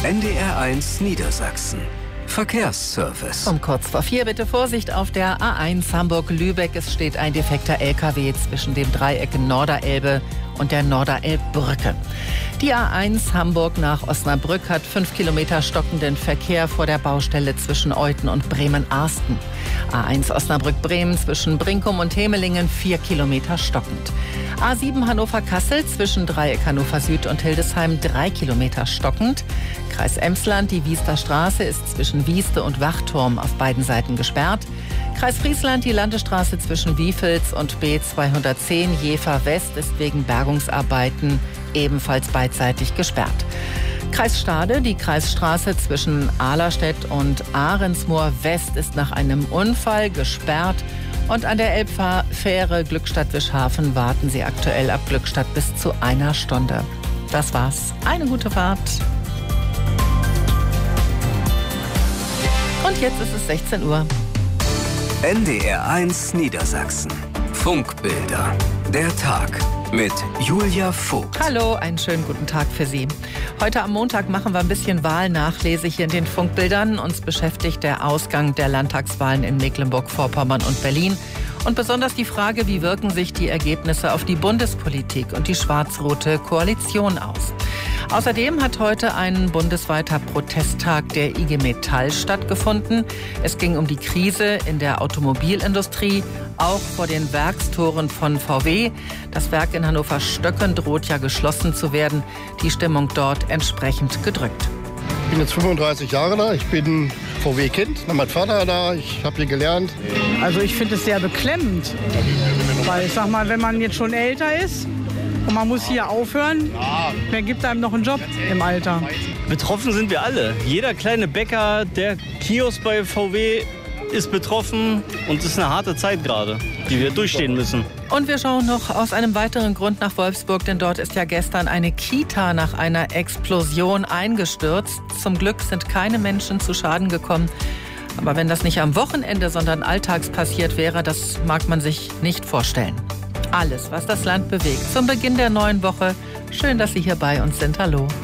NDR1 Niedersachsen. Verkehrsservice. Um kurz vor 4 bitte Vorsicht auf der A1 Hamburg-Lübeck. Es steht ein defekter LKW zwischen dem Dreieck Norderelbe und der Norderelbbrücke. Die A1 Hamburg nach Osnabrück hat 5 Kilometer stockenden Verkehr vor der Baustelle zwischen Euthen und Bremen-Arsten. A1 Osnabrück-Bremen zwischen Brinkum und Hemelingen 4 Kilometer stockend. A7 Hannover-Kassel zwischen Dreieck Hannover Süd und Hildesheim 3 Kilometer stockend. Kreis Emsland, die Wiester Straße ist zwischen Wieste und Wachturm auf beiden Seiten gesperrt. Kreis Friesland, die Landesstraße zwischen Wiefels und B210 Jever West ist wegen Bergungsarbeiten ebenfalls beidseitig gesperrt. Kreis Stade, die Kreisstraße zwischen Ahlerstedt und Ahrensmoor West ist nach einem Unfall gesperrt. Und an der Elbfähre Glückstadt-Wischhafen warten Sie aktuell ab Glückstadt bis zu 1 Stunde. Das war's. Eine gute Fahrt. Und jetzt ist es 16 Uhr. NDR1 Niedersachsen. Funkbilder. Der Tag mit Julia Vogt. Hallo, einen schönen guten Tag für Sie. Heute am Montag machen wir ein bisschen Wahlnachlese hier in den Funkbildern. Uns beschäftigt der Ausgang der Landtagswahlen in Mecklenburg-Vorpommern und Berlin. Und besonders die Frage, wie wirken sich die Ergebnisse auf die Bundespolitik und die schwarz-rote Koalition aus. Außerdem hat heute ein bundesweiter Protesttag der IG Metall stattgefunden. Es ging um die Krise in der Automobilindustrie, auch vor den Werkstoren von VW. Das Werk in Hannover-Stöcken droht ja geschlossen zu werden. Die Stimmung dort entsprechend gedrückt. Ich bin jetzt 35 Jahre da. Ich bin VW-Kind. Mein Vater da. Ich habe hier gelernt. Also ich finde es sehr beklemmend. Weil ich sag mal, wenn man jetzt schon älter ist und man muss hier aufhören, wer gibt einem noch einen Job im Alter? Betroffen sind wir alle. Jeder kleine Bäcker, der Kiosk bei VW ist betroffen und es ist eine harte Zeit gerade, die wir durchstehen müssen. Und wir schauen noch aus einem weiteren Grund nach Wolfsburg, denn dort ist ja gestern eine Kita nach einer Explosion eingestürzt. Zum Glück sind keine Menschen zu Schaden gekommen. Aber wenn das nicht am Wochenende, sondern alltags passiert wäre, das mag man sich nicht vorstellen. Alles, was das Land bewegt, zum Beginn der neuen Woche. Schön, dass Sie hier bei uns sind. Hallo.